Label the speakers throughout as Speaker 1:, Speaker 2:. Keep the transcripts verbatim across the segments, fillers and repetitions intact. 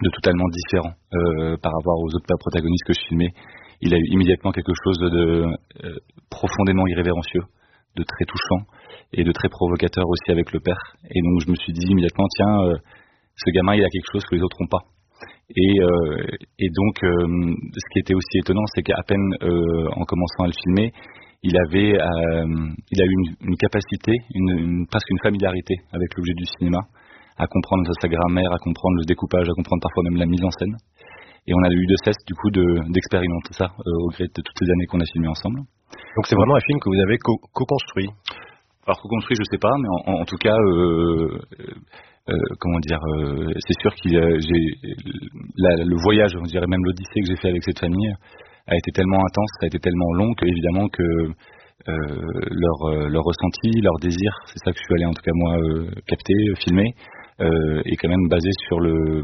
Speaker 1: de totalement différent euh, par rapport aux autres protagonistes que je filmais. Il a eu immédiatement quelque chose de, de euh, profondément irrévérencieux, de très touchant et de très provocateur aussi avec le père. Et donc je me suis dit immédiatement, tiens, euh, ce gamin, il a quelque chose que les autres n'ont pas. Et, euh, et donc, euh, ce qui était aussi étonnant, c'est qu'à peine euh, en commençant à le filmer, il avait, euh, il a eu une, une capacité, une, une, presque une familiarité avec l'objet du cinéma, à comprendre sa grammaire, à comprendre le découpage, à comprendre parfois même la mise en scène. Et on a eu de cesse, du coup, de, d'expérimenter ça euh, au gré de toutes ces années qu'on a filmé ensemble.
Speaker 2: Donc c'est vraiment un film que vous avez co- co-construit.
Speaker 1: Alors co-construit, je sais pas, mais en, en tout cas, euh, euh, comment dire, euh, c'est sûr qu'il a, j'ai, la, le voyage, on dirait même l'odyssée que j'ai fait avec cette famille, a été tellement intense, ça a été tellement long que évidemment que euh, leur, euh, leur ressenti, leur désir, c'est ça que je suis allé en tout cas moi euh, capter, filmer, euh, est quand même basé sur le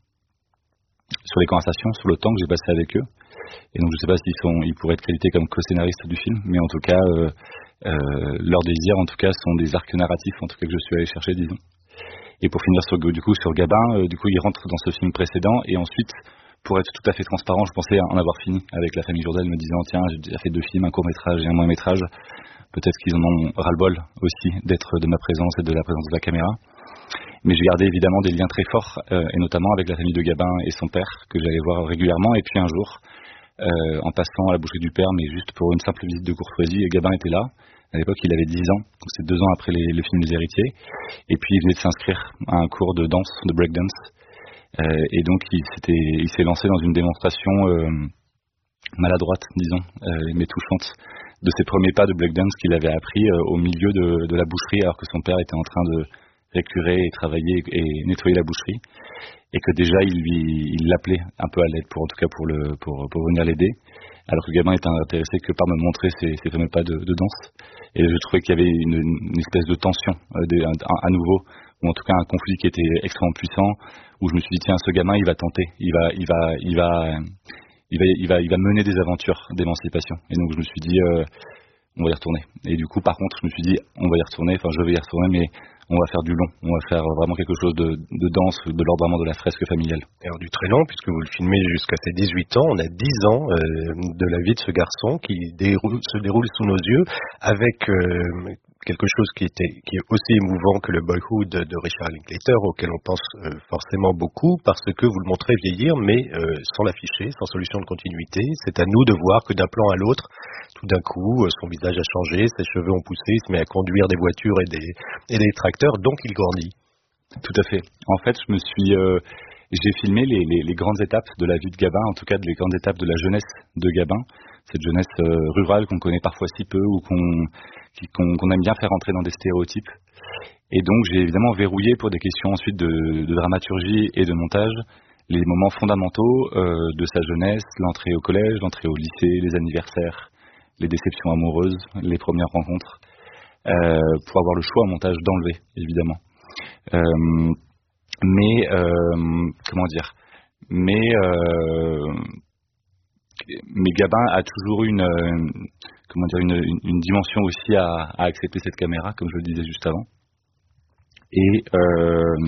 Speaker 1: sur les conversations, sur le temps que j'ai passé avec eux. Et donc je sais pas s'ils sont, ils pourraient être crédités comme co-scénaristes du film, mais en tout cas euh, euh, leurs désirs en tout cas sont des arcs narratifs en tout cas que je suis allé chercher, disons. Et pour finir sur du coup sur Gabin, euh, du coup il rentre dans ce film précédent et ensuite, pour être tout à fait transparent, je pensais en avoir fini avec la famille Jourdain, me disant tiens j'ai déjà fait deux films, un court métrage et un moyen métrage, peut-être qu'ils en ont ras-le-bol aussi d'être de ma présence et de la présence de la caméra. Mais j'ai gardé évidemment des liens très forts, euh, et notamment avec la famille de Gabin et son père, que j'allais voir régulièrement. Et puis un jour, euh, en passant à la boucherie du père, mais juste pour une simple visite de courtoisie, et Gabin était là. À l'époque, il avait dix ans, donc c'est deux ans après les, le film Les Héritiers. Et puis il venait de s'inscrire à un cours de danse, de breakdance. Euh, et donc il s'était, il s'est lancé dans une démonstration euh, maladroite, disons, euh, mais touchante, de ses premiers pas de breakdance qu'il avait appris euh, au milieu de, de la boucherie, alors que son père était en train de récurer et travailler et nettoyer la boucherie, et que déjà il lui il l'appelait un peu à l'aide pour en tout cas pour le pour pour venir l'aider, alors que le gamin était intéressé que par me montrer ses, ses fameux pas de, de danse. Et je trouvais qu'il y avait une, une espèce de tension euh, de, un, à nouveau, ou en tout cas un conflit qui était extrêmement puissant, où je me suis dit tiens, ce gamin il va tenter, il va il va il va il va il va il va mener des aventures d'émancipation. Et donc je me suis dit euh, on va y retourner. Et du coup, par contre, je me suis dit, on va y retourner, enfin, je vais y retourner, mais on va faire du long. On va faire vraiment quelque chose de, de dense, de l'ordre vraiment de la fresque familiale.
Speaker 2: Alors, du très long, puisque vous le filmez jusqu'à ses dix-huit ans, on a dix ans euh, de la vie de ce garçon qui déroule, se déroule sous nos yeux, avec euh, quelque chose qui, était, qui est aussi émouvant que le Boyhood de Richard Linklater, auquel on pense euh, forcément beaucoup, parce que vous le montrez vieillir, mais euh, sans l'afficher, sans solution de continuité. C'est à nous de voir que d'un plan à l'autre, tout d'un coup, euh, son visage a changé, ses cheveux ont poussé, il se met à conduire des voitures et des, et des tracteurs, donc il grandit.
Speaker 1: Tout à fait. En fait, je me suis... Euh, j'ai filmé les, les, les grandes étapes de la vie de Gabin, en tout cas les grandes étapes de la jeunesse de Gabin, cette jeunesse euh, rurale qu'on connaît parfois si peu ou qu'on, qui, qu'on, qu'on aime bien faire entrer dans des stéréotypes. Et donc j'ai évidemment verrouillé pour des questions ensuite de, de dramaturgie et de montage les moments fondamentaux euh, de sa jeunesse, l'entrée au collège, l'entrée au lycée, les anniversaires, les déceptions amoureuses, les premières rencontres, euh, pour avoir le choix au montage d'enlever, évidemment. Euh, mais euh, comment dire mais euh, mais Gabin a toujours une euh, comment dire une, une, une dimension aussi à, à accepter cette caméra, comme je le disais juste avant, et euh,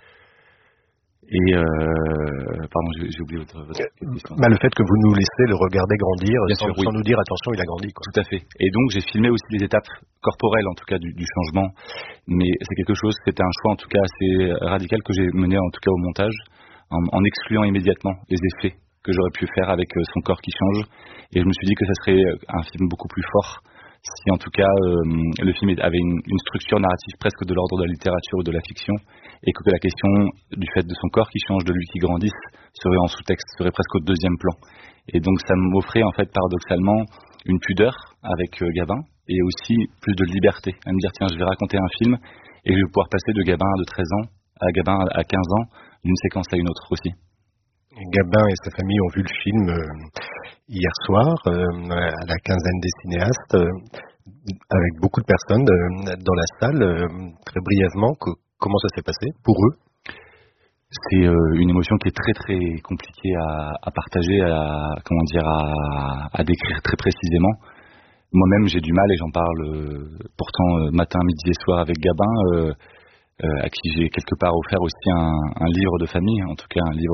Speaker 1: et euh, pardon, j'ai, j'ai oublié votre, votre question.
Speaker 2: Bah, le fait que vous nous laissez le regarder grandir,
Speaker 1: Bien
Speaker 2: sans,
Speaker 1: sûr, oui.
Speaker 2: sans nous dire attention, il a grandi, quoi.
Speaker 1: Tout à fait. Et donc j'ai filmé aussi les étapes corporelles, en tout cas du, du changement, mais c'est quelque chose, c'était un choix en tout cas assez radical que j'ai mené en tout cas au montage, en, en excluant immédiatement les effets que j'aurais pu faire avec son corps qui change. Et je me suis dit que ça serait un film beaucoup plus fort si en tout cas euh, le film avait une, une structure narrative presque de l'ordre de la littérature ou de la fiction, et que la question du fait de son corps qui change, de lui qui grandisse, serait en sous-texte, serait presque au deuxième plan. Et donc ça m'offrait en fait paradoxalement une pudeur avec euh, Gabin, et aussi plus de liberté, à me dire tiens, je vais raconter un film et je vais pouvoir passer de Gabin de treize ans à Gabin à quinze ans, d'une séquence à une autre aussi.
Speaker 2: Gabin et sa famille ont vu le film euh, hier soir, euh, à la quinzaine des cinéastes, euh, avec beaucoup de personnes euh, dans la salle. Euh, très brièvement, que, comment ça s'est passé pour eux?
Speaker 1: C'est euh, une émotion qui est très très compliquée à, à partager, à comment dire, à, à décrire très précisément. Moi-même, j'ai du mal et j'en parle euh, pourtant euh, matin, midi et soir avec Gabin, euh, euh, à qui j'ai quelque part offert aussi un, un livre de famille, en tout cas un livre